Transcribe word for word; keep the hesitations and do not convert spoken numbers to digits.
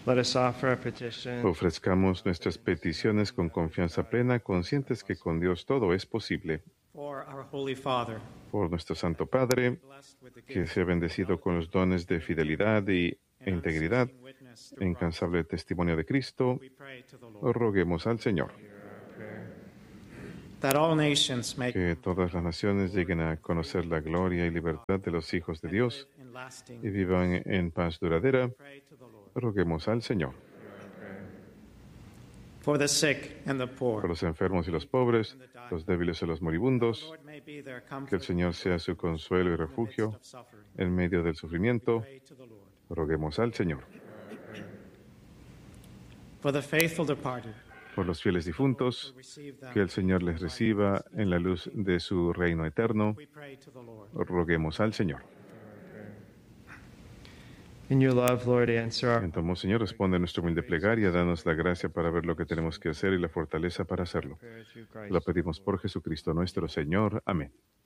Let us offer our petition. Ofrezcamos nuestras peticiones con confianza plena, conscientes que con Dios todo es posible. For our Holy Father, Por nuestro Santo Padre, que sea bendecido con los dones de fidelidad y e integridad, e incansable testimonio de Cristo, we pray to the Lord. roguemos al Señor. That all nations may Que todas las naciones lleguen a conocer la gloria y libertad de los hijos de Dios in lasting y vivan en paz duradera, pray to the Lord. roguemos al Señor. For the sick and the Por poor, los enfermos y los pobres, los débiles y los moribundos, Lord may be their que el comfort Señor sea su consuelo y in the midst refugio of suffering. en medio del sufrimiento, Pray to the Lord. roguemos al Señor. For the faithful departed, Por los fieles difuntos, who receive them, que el Señor les reciba en la luz de su reino eterno, we pray to the Lord. roguemos al Señor. In your love, Lord, answer our Entonces, Señor, responde a nuestra humilde plegaria, danos la gracia para ver lo que tenemos que hacer y la fortaleza para hacerlo. prayer through Christ. Lo pedimos por Jesucristo nuestro Señor. Amén.